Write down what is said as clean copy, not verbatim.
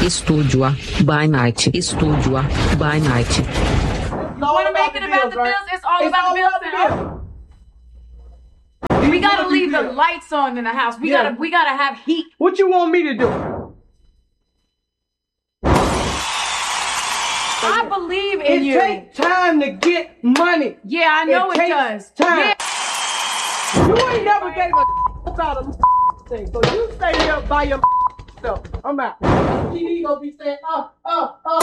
Estúdio A by Night. Estúdio A by Night. You want to make it about the bills? It's all about the bills. We gotta leave the lights on in the house. We gotta have heat. What you want me to do? I believe in you. It takes time to get money. Yeah, I know it does. Time. Yeah. You ain't never gave a about a thing, so you stay here by yourself. I'm out. He gonna be saying,